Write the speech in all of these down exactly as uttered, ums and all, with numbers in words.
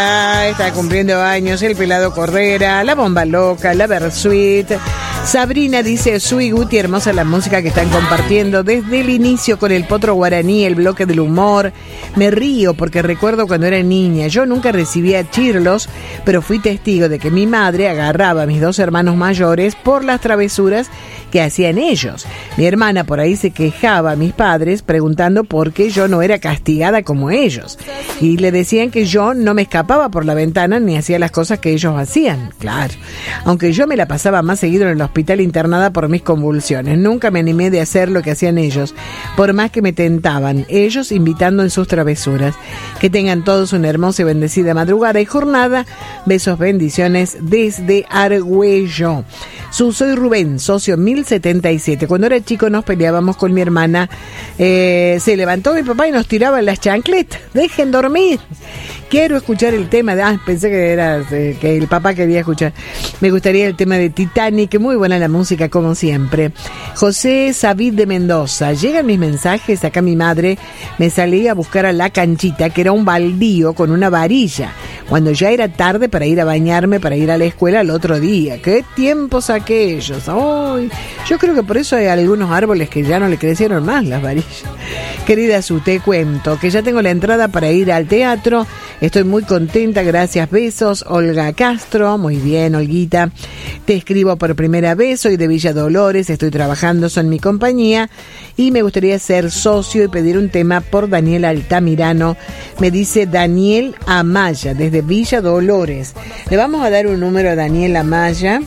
Está cumpliendo años el Pelado Cordera, la Bomba Loca, la Versuit. Sabrina dice: Sui Guti, hermosa la música que están compartiendo desde el inicio con el Potro Guaraní, el bloque del humor. Me río porque recuerdo cuando era niña. Yo nunca recibía chirlos, pero fui testigo de que mi madre agarraba a mis dos hermanos mayores por las travesuras que hacían ellos. Mi hermana por ahí se quejaba a mis padres preguntando por qué yo no era castigada como ellos. Y le decían que yo no me escapaba por la ventana ni hacía las cosas que ellos hacían. Claro, aunque yo me la pasaba más seguido en el hospital internada por mis convulsiones. Nunca me animé de hacer lo que hacían ellos, por más que me tentaban, ellos invitando en sus travesuras. Que tengan todos una hermosa y bendecida madrugada y jornada. Besos, bendiciones desde Argüello. Su, soy Rubén, socio mil setenta y siete. Cuando era chico nos peleábamos con mi hermana. Eh, se levantó mi papá y nos tiraba las chancletas. Dejen dormir. Quiero escuchar el tema de... Ah, pensé que era eh, que el papá quería escuchar. Me gustaría el tema de Titanic. Muy buena la música, como siempre. José Savid de Mendoza. Llegan mis mensajes. Acá mi madre me salí a buscar a la canchita, que era un baldío con una varilla, cuando ya era tarde para ir a bañarme, para ir a la escuela al otro día. ¡Qué tiempos aquellos! ¡Ay! Yo creo que por eso hay algunos árboles que ya no le crecieron más las varillas. Querida Su, te cuento que ya tengo la entrada para ir al teatro. Estoy muy contenta, gracias, besos. Olga Castro, muy bien, Olguita. Te escribo por primera vez, soy de Villa Dolores, estoy trabajando, son mi compañía y me gustaría ser socio y pedir un tema por Daniel Altamirano. Me dice Daniel Amaya, desde Villa Dolores. Le vamos a dar un número a Daniel Amaya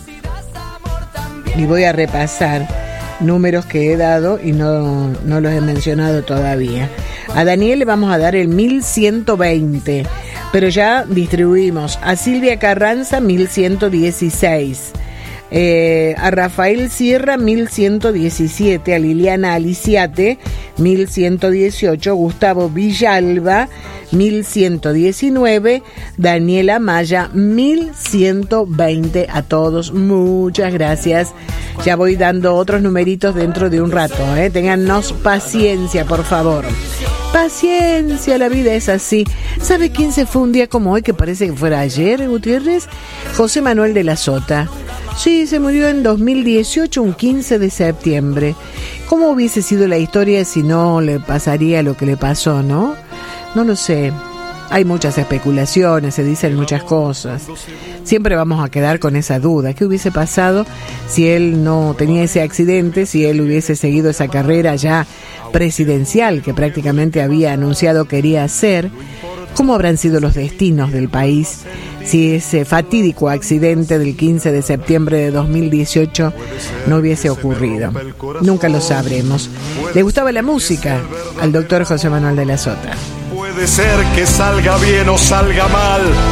y voy a repasar números que he dado y no, no los he mencionado todavía. A Daniel le vamos a dar el mil ciento veinte, pero ya distribuimos. A Silvia Carranza mil ciento dieciséis, eh, a Rafael Sierra mil ciento diecisiete, a Liliana Aliciate mil ciento dieciocho, Gustavo Villalba mil ciento diecinueve, Daniela Maya mil ciento veinte. A todos, muchas gracias. Ya voy dando otros numeritos dentro de un rato, ¿eh? Téngannos paciencia, por favor. Paciencia, la vida es así. ¿Sabe quién se fue un día como hoy, que parece que fuera ayer, Gutiérrez? José Manuel de la Sota. Sí, se murió en dos mil dieciocho, un quince de septiembre. ¿Cómo hubiese sido la historia si no le pasaría lo que le pasó, no? No lo sé. Hay muchas especulaciones, se dicen muchas cosas. Siempre vamos a quedar con esa duda. ¿Qué hubiese pasado si él no tenía ese accidente, si él hubiese seguido esa carrera ya presidencial que prácticamente había anunciado quería hacer? ¿Cómo habrán sido los destinos del país si ese fatídico accidente del quince de septiembre de dos mil dieciocho no hubiese ocurrido? Nunca lo sabremos. ¿Le gustaba la música al doctor José Manuel de la Sota? Puede ser que salga bien o salga mal,